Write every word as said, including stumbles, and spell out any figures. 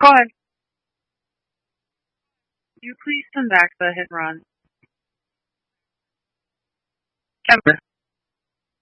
Go ahead. You please come back the hit run. Kevin.